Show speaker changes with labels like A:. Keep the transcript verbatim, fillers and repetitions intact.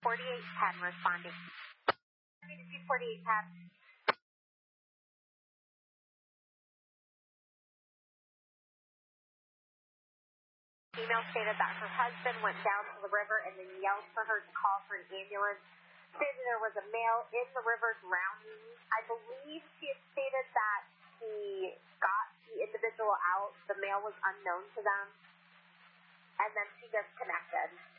A: forty-eight ten responding. forty-eight ten. Female stated that her husband went down to the river and then yelled for her to call for an ambulance. Stated there was a male in the river drowning. I believe she had stated that he got the individual out. The male was unknown to them. And then she disconnected.